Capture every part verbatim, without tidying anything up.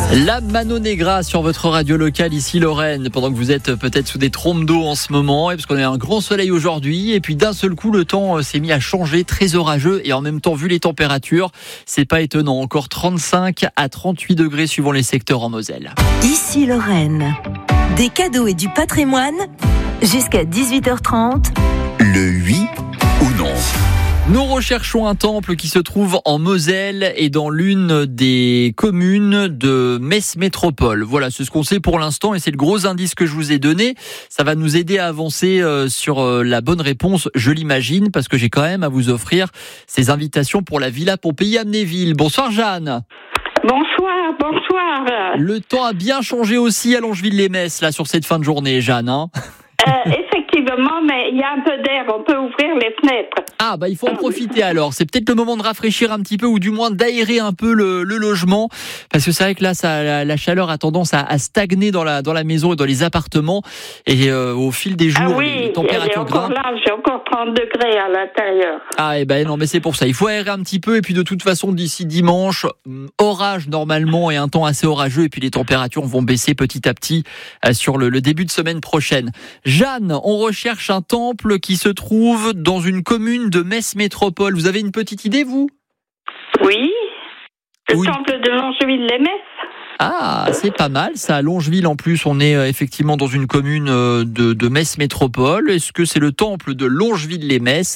La Mano Negra sur votre radio locale ici Lorraine, pendant que vous êtes peut-être sous des trompes d'eau en ce moment, et parce qu'on a un grand soleil aujourd'hui, et puis d'un seul coup le temps s'est mis à changer, très orageux, et en même temps vu les températures, c'est pas étonnant, encore trente-cinq à trente-huit degrés suivant les secteurs en Moselle. Ici Lorraine, des cadeaux et du patrimoine, jusqu'à dix-huit heures trente. Le oui ou non? Nous recherchons un temple qui se trouve en Moselle et dans l'une des communes de Metz Métropole. Voilà, c'est ce qu'on sait pour l'instant et c'est le gros indice que je vous ai donné. Ça va nous aider à avancer sur la bonne réponse, je l'imagine, parce que j'ai quand même à vous offrir ces invitations pour la Villa Pompéi Amnéville. Bonsoir Jeanne. Bonsoir, bonsoir. Le temps a bien changé aussi à Longeville-les-Metz là sur cette fin de journée, Jeanne. Hein euh, effectivement, mais il y a un peu d'air, on peut ouvrir les fenêtres. Ah bah il faut en profiter alors, c'est peut-être le moment de rafraîchir un petit peu ou du moins d'aérer un peu le, le logement, parce que c'est vrai que là ça, la, la chaleur a tendance à, à stagner dans la, dans la maison et dans les appartements, et euh, au fil des jours, ah oui, les températures grimpent. Là, j'ai encore trente degrés à l'intérieur. Ah et ben non mais c'est pour ça, il faut aérer un petit peu, et puis de toute façon d'ici dimanche, orage normalement et un temps assez orageux, et puis les températures vont baisser petit à petit euh, sur le, le début de semaine prochaine. Jeanne, on recherche un temple qui se trouve dans une commune de Metz Métropole. Vous avez une petite idée, vous ? Oui, le oui. temple de Longeville-les-Metz. Ah, c'est pas mal, ça. À Longeville, en plus, on est euh, effectivement dans une commune euh, de, de Metz Métropole. Est-ce que c'est le temple de Longeville-les-Metz ?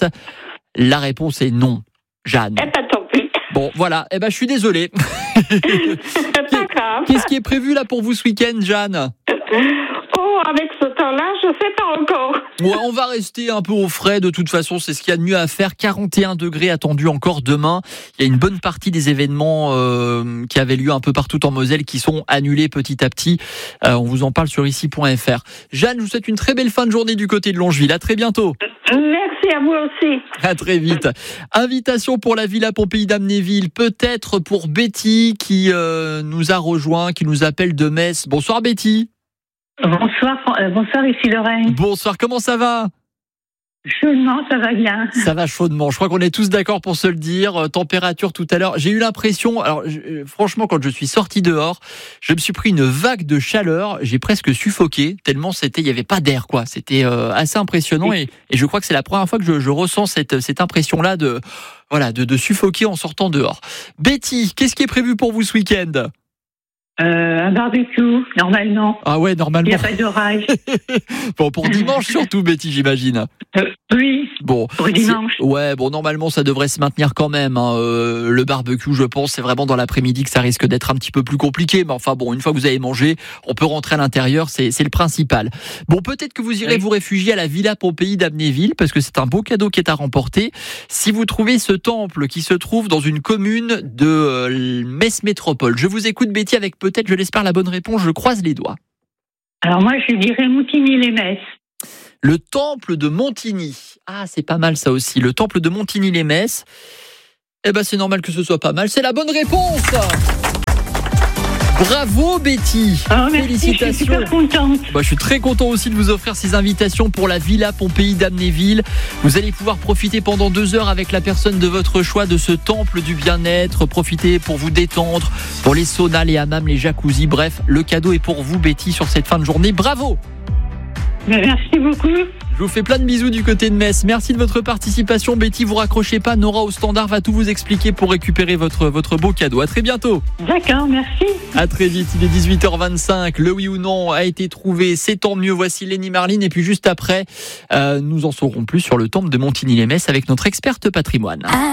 La réponse est non, Jeanne. Eh ben, tant pis. Bon, voilà. Eh ben, je suis désolé. C'est pas grave. Qu'est-ce qui est prévu là pour vous ce week-end, Jeanne ? Oh, avec ce temps-là, je sais pas encore. Ouais, on va rester un peu au frais. De toute façon, c'est ce qu'il y a de mieux à faire. quarante et un degrés attendus encore demain. Il y a une bonne partie des événements euh, qui avaient lieu un peu partout en Moselle qui sont annulés petit à petit. Euh, on vous en parle sur ici point f r. Jeanne, je vous souhaite une très belle fin de journée du côté de Longeville. À très bientôt. Merci à vous aussi. À très vite. Invitation pour la Villa Pompéi d'Amnéville, peut-être pour Betty qui euh, nous a rejoint, qui nous appelle de Metz. Bonsoir Betty. Bonsoir, euh, bonsoir ici Lorraine. Bonsoir, comment ça va ? Chaudement, ça va bien. Ça va chaudement. Je crois qu'on est tous d'accord pour se le dire. Euh, température tout à l'heure. J'ai eu l'impression, alors je, franchement, quand je suis sorti dehors, je me suis pris une vague de chaleur. J'ai presque suffoqué tellement c'était, il y avait pas d'air, quoi. C'était euh, assez impressionnant et, et je crois que c'est la première fois que je, je ressens cette, cette impression-là de, voilà, de, de suffoquer en sortant dehors. Betty, qu'est-ce qui est prévu pour vous ce week-end ? Euh, un barbecue, normalement. Ah ouais, normalement. Il n'y a pas d'orage. Bon, pour dimanche surtout, Betty, j'imagine. Euh, oui, bon, pour dimanche. Ouais, bon, normalement, ça devrait se maintenir quand même. Hein. Euh, le barbecue, je pense, c'est vraiment dans l'après-midi que ça risque d'être un petit peu plus compliqué. Mais enfin, bon, une fois que vous avez mangé, on peut rentrer à l'intérieur, c'est, c'est le principal. Bon, peut-être que vous irez oui. vous réfugier à la Villa Pompéi d'Amnéville, parce que c'est un beau cadeau qui est à remporter. Si vous trouvez ce temple qui se trouve dans une commune de euh, Metz Métropole. Je vous écoute, Betty, avec peut-être, je l'espère, la bonne réponse. Je croise les doigts. Alors moi, je dirais Montigny-les-Metz. Le temple de Montigny. Ah, c'est pas mal ça aussi. Le temple de Montigny-les-Metz. Eh ben, c'est normal que ce soit pas mal. C'est la bonne réponse. Bravo Betty. Oh, merci, félicitations. Je suis super contente. Bah, je suis très content aussi de vous offrir ces invitations pour la Villa Pompéi d'Amnéville. Vous allez pouvoir profiter pendant deux heures avec la personne de votre choix de ce temple du bien-être. Profitez pour vous détendre, pour les saunas, les hammams, les jacuzzis. Bref, le cadeau est pour vous Betty sur cette fin de journée. Bravo. Merci beaucoup. Je vous fais plein de bisous du côté de Metz. Merci de votre participation Betty. Vous raccrochez pas, Nora au standard va tout vous expliquer pour récupérer votre, votre beau cadeau. À très bientôt. D'accord, merci. À très vite, il est dix-huit heures vingt-cinq. Le oui ou non a été trouvé, c'est tant mieux. Voici Lenny Marlin et puis juste après, euh, nous en saurons plus sur le temple de Montigny-les-Metz avec notre experte patrimoine.